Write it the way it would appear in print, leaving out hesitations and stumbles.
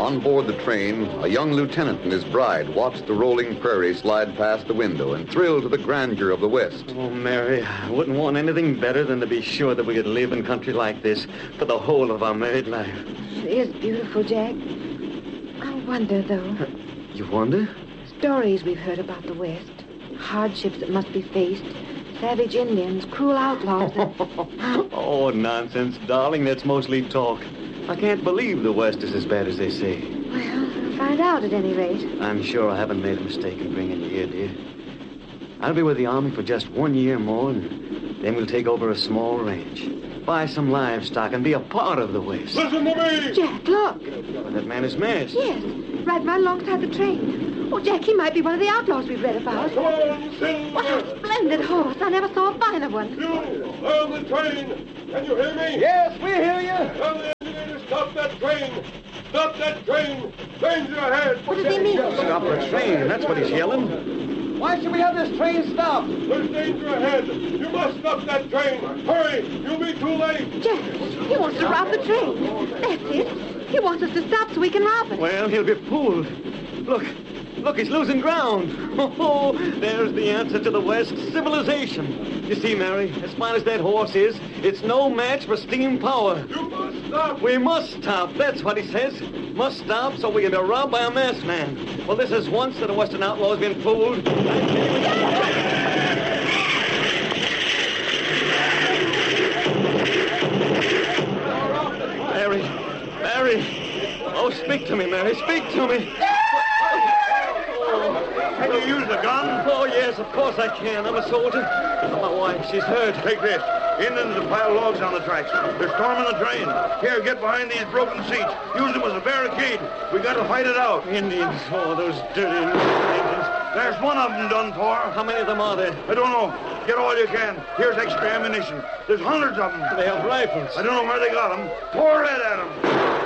On board the train, a young lieutenant and his bride watched the rolling prairie slide past the window and thrilled to the grandeur of the West. Oh, Mary, I wouldn't want anything better than to be sure that we could live in country like this for the whole of our married life. It is beautiful, Jack. I wonder, though. You wonder? Stories we've heard about the West. Hardships that must be faced. Savage Indians, cruel outlaws. Oh, nonsense, darling. That's mostly talk. I can't believe the West is as bad as they say. Well, we'll find out at any rate. I'm sure I haven't made a mistake in bringing you here, dear. I'll be with the Army for just 1 year more, and then we'll take over a small ranch, buy some livestock, and be a part of the West. Listen to me! Jack, look. That man is masked. Yes, right alongside the train. Oh, Jack, he might be one of the outlaws we've read about. What a splendid horse. I never saw a finer one. You, on the train! Can you hear me? Yes, we hear you. Tell the engineer to stop that train! Stop that train! Danger ahead! What does he mean? Stop the train. That's what he's yelling. Why should we have this train stopped? There's danger ahead! You must stop that train! Hurry! You'll be too late! Jack, he wants to rob the train. That's it. He wants us to stop so we can rob it. Well, he'll be fooled. Look, he's losing ground. Oh, there's the answer to the West, civilization. You see, Mary, as fine as that horse is, it's no match for steam power. You must stop! We must stop, that's what he says. Must stop so we can be robbed by a masked man. Well, this is once that a Western outlaw has been fooled. Mary. Oh, speak to me, Mary, speak to me. Can you use the gun? Oh, yes, of course I can. I'm a soldier. Oh, my wife, she's hurt. Take this. Indians have piled logs on the tracks. They're storming the train. Here, get behind these broken seats. Use them as a barricade. We got to fight it out. Indians. Oh, those dirty Indians. There's one of them done for. How many of them are there? I don't know. Get all you can. Here's extra ammunition. There's hundreds of them. They have rifles. I don't know where they got them. Pour lead at them.